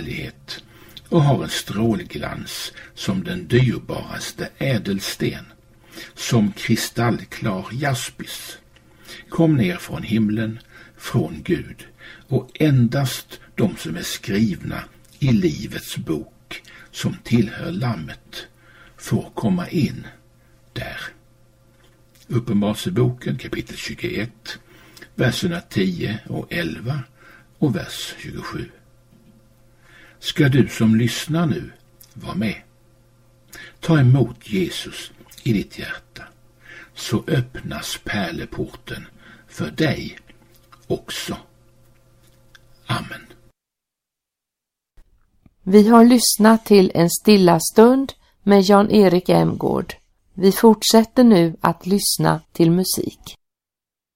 härlighet och har en strålglans som den dyrbaraste ädelsten, som kristallklar jaspis. Kom ner från himlen, från Gud, och endast de som är skrivna i livets bok som tillhör Lammet får komma in där. Uppenbarelseboken kapitel 21, verserna 10 och 11 och vers 27. Ska du som lyssnar nu vara med? Ta emot Jesus i ditt hjärta, så öppnas pärleporten för dig också. Amen. Vi har lyssnat till en stilla stund med Jan-Erik Emgård. Vi fortsätter nu att lyssna till musik.